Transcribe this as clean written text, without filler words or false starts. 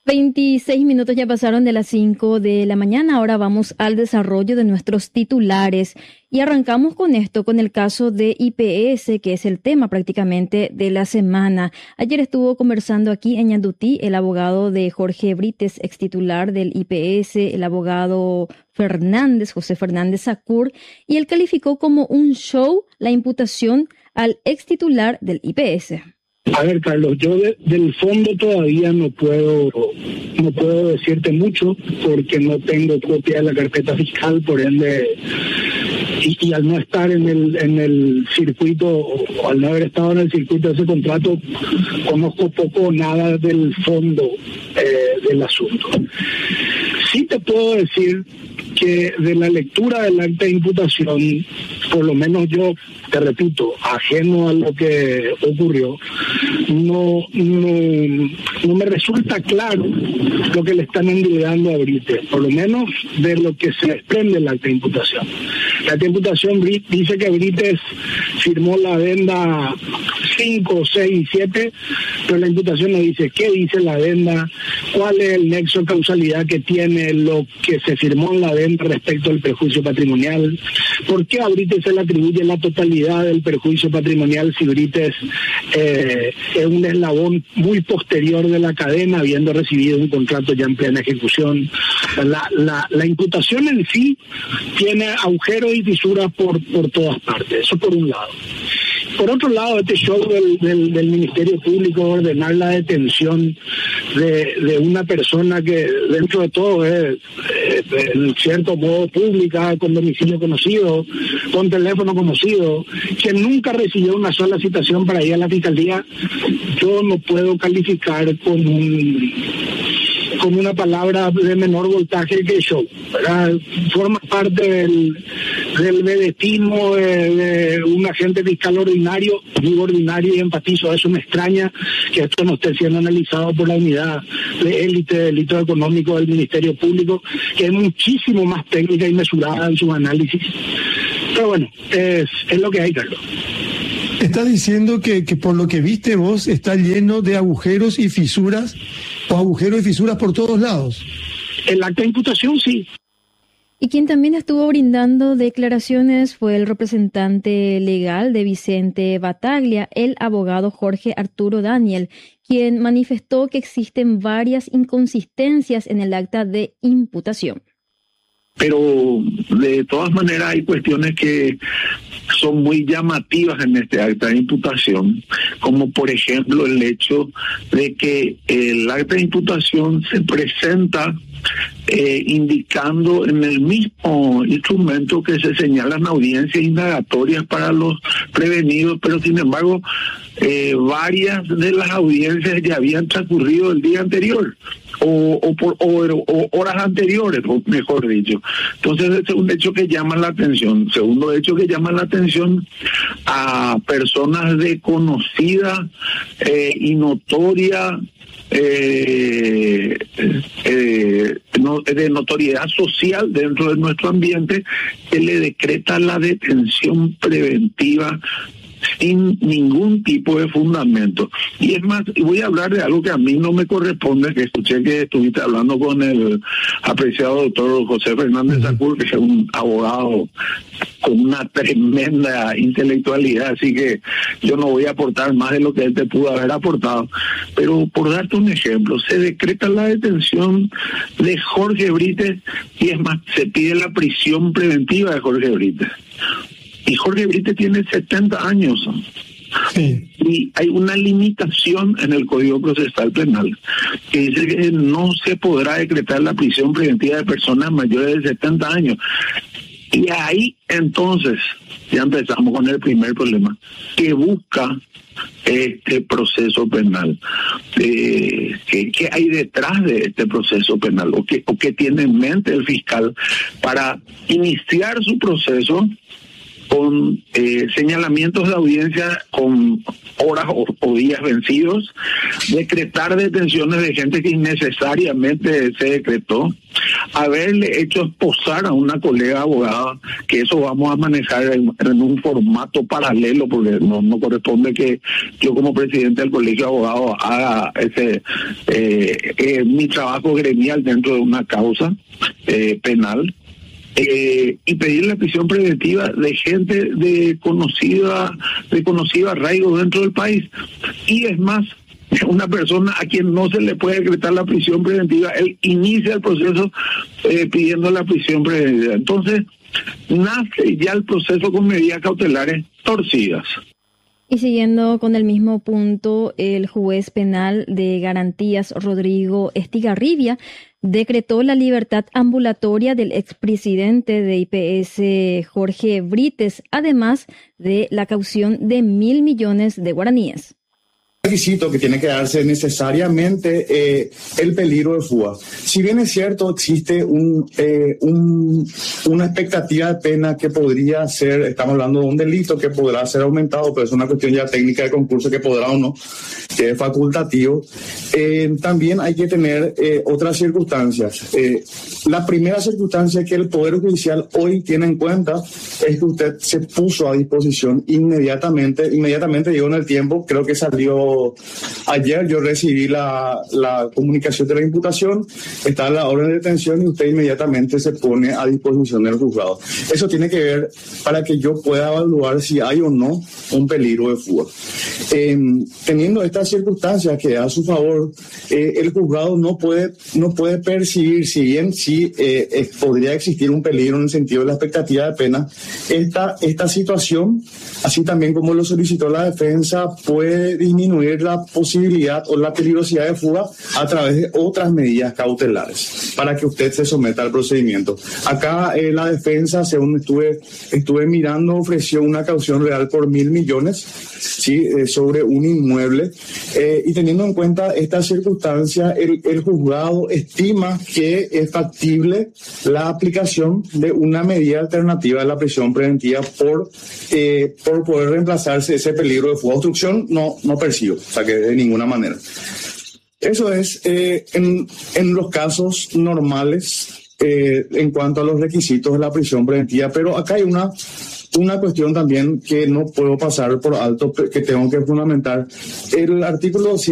26 minutos ya pasaron de las 5 de la mañana. Ahora vamos al desarrollo de nuestros titulares y arrancamos con esto, con el caso de IPS, que es el tema prácticamente de la semana. Ayer estuvo conversando aquí en Ñandutí el abogado de Jorge Brites, ex titular del IPS, el abogado José Fernández Sacur, y él calificó como un show la imputación al ex titular del IPS. A ver, Carlos, yo del fondo todavía no puedo decirte mucho porque no tengo copia de la carpeta fiscal, por ende, y al no estar en el circuito, o al no haber estado en el circuito de ese contrato, conozco poco o nada del fondo del asunto. Sí te puedo decir que de la lectura del acta de imputación, por lo menos yo, te repito, ajeno a lo que ocurrió, no me resulta claro lo que le están endilgando a Brites, por lo menos de lo que se desprende del acta de imputación. La acta de imputación dice que Brites firmó la adenda 5, 6 y 7, pero la imputación no dice qué dice la adenda, cuál es el nexo de causalidad que tiene lo que se firmó en la adenda respecto al perjuicio patrimonial, por qué a Brites se le atribuye la totalidad del perjuicio patrimonial si Brites es un eslabón muy posterior de la cadena, habiendo recibido un contrato ya en plena ejecución. La imputación en sí tiene agujeros y fisuras por todas partes, eso por un lado. Por otro lado, este show del Ministerio Público, ordenar la detención de una persona que dentro de todo es en cierto modo pública, con domicilio conocido, con teléfono conocido, que nunca recibió una sola citación para ir a la fiscalía, yo no puedo calificar con una palabra de menor voltaje que show, ¿verdad? Forma parte del vedetismo de un agente fiscal ordinario, digo ordinario y enfatizo, eso me extraña que esto no esté siendo analizado por la unidad de élite de delitos económicos del Ministerio Público, que es muchísimo más técnica y mesurada en sus análisis. Pero bueno, es lo que hay, Carlos. Está diciendo que por lo que viste vos está lleno de agujeros y fisuras, o agujeros y fisuras por todos lados. El acta de imputación, sí. Y quien también estuvo brindando declaraciones fue el representante legal de Vicente Bataglia, el abogado Jorge Arturo Daniel, quien manifestó que existen varias inconsistencias en el acta de imputación. Pero de todas maneras hay cuestiones que son muy llamativas en este acta de imputación, como por ejemplo el hecho de que el acta de imputación se presenta indicando en el mismo instrumento que se señalan audiencias indagatorias para los prevenidos, pero sin embargo varias de las audiencias ya habían transcurrido el día anterior o horas anteriores, mejor dicho. Entonces ese es un hecho que llama la atención. Segundo hecho que llama la atención, a personas de conocida y notoria de notoriedad social dentro de nuestro ambiente, que le decreta la detención preventiva sin ningún tipo de fundamento. Y es más, voy a hablar de algo que a mí no me corresponde, que escuché que estuviste hablando con el apreciado doctor José Fernández Sacur, que es un abogado con una tremenda intelectualidad, así que yo no voy a aportar más de lo que él te pudo haber aportado. Pero por darte un ejemplo, se decreta la detención de Jorge Brites, y es más, se pide la prisión preventiva de Jorge Brites. Y Jorge Brites tiene 70 años. Sí. Y hay una limitación en el Código Procesal Penal que dice que no se podrá decretar la prisión preventiva de personas mayores de 70 años. Y ahí entonces ya empezamos con el primer problema que busca este proceso penal. ¿Qué hay detrás de este proceso penal? ¿O qué tiene en mente el fiscal para iniciar su proceso con señalamientos de audiencia con horas o días vencidos, decretar detenciones de gente que innecesariamente se decretó, haberle hecho esposar a una colega abogada, que eso vamos a manejar en un formato paralelo, porque no corresponde que yo como presidente del Colegio de Abogados haga mi trabajo gremial dentro de una causa penal. Y pedir la prisión preventiva de gente de conocido arraigo dentro del país. Y es más, una persona a quien no se le puede decretar la prisión preventiva, él inicia el proceso pidiendo la prisión preventiva. Entonces, nace ya el proceso con medidas cautelares torcidas. Y siguiendo con el mismo punto, el juez penal de garantías Rodrigo Estigarribia decretó la libertad ambulatoria del expresidente de IPS Jorge Brites, además de la caución de 1.000 millones de guaraníes. Requisito que tiene que darse necesariamente el peligro de fuga. Si bien es cierto, existe una expectativa de pena que podría ser, estamos hablando de un delito que podrá ser aumentado, pero es una cuestión ya técnica de concurso que podrá o no, que es facultativo. También hay que tener otras circunstancias. La primera circunstancia que el Poder Judicial hoy tiene en cuenta es que usted se puso a disposición inmediatamente digo en el tiempo, creo que salió ayer, yo recibí la comunicación de la imputación, está la orden de detención y usted inmediatamente se pone a disposición del juzgado. Eso tiene que ver para que yo pueda evaluar si hay o no un peligro de fuga. Teniendo estas circunstancias que a su favor, el juzgado no puede percibir, si bien sí podría existir un peligro en el sentido de la expectativa de pena, esta situación, así también como lo solicitó la defensa, puede disminuir la posibilidad o la peligrosidad de fuga a través de otras medidas cautelares para que usted se someta al procedimiento. Acá la defensa, según estuve mirando, ofreció una caución real por 1.000 millones, ¿sí? Sobre un inmueble, y teniendo en cuenta esta circunstancia, el juzgado estima que es factible la aplicación de una medida alternativa de la prisión preventiva por poder reemplazarse ese peligro de fuga. Obstrucción no percibo, o sea que de ninguna manera. Eso es en los casos normales en cuanto a los requisitos de la prisión preventiva, pero acá hay una cuestión también que no puedo pasar por alto, que tengo que fundamentar. El artículo